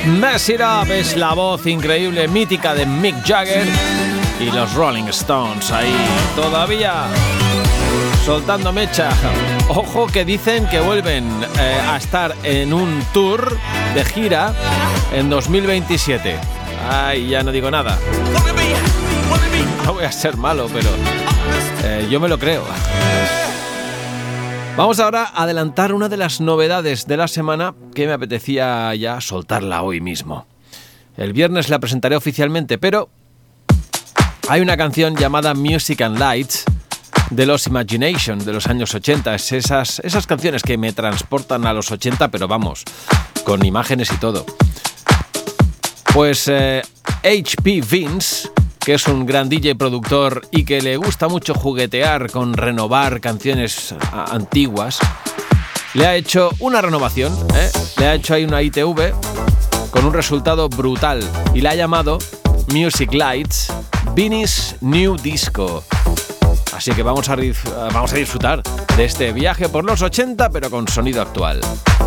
Mess It Up es la voz increíble, mítica de Mick Jagger y los Rolling Stones ahí todavía soltando mecha. Ojo que dicen que vuelven a estar en un tour de gira en 2027. Ay, ya no digo nada. No voy a ser malo, pero yo me lo creo. Vamos ahora a adelantar una de las novedades de la semana que me apetecía ya soltarla hoy mismo. El viernes la presentaré oficialmente, pero hay una canción llamada Music and Lights de los Imagination de los años 80. Es esas canciones que me transportan a los 80, pero vamos, con imágenes y todo. Pues H.P. Vince, que es un gran DJ productor y que le gusta mucho juguetear con renovar canciones antiguas, le ha hecho una renovación, le ha hecho ahí una ITV con un resultado brutal y la ha llamado Music Lights Vinny's New Disco. Así que vamos a disfrutar de este viaje por los 80 pero con sonido actual.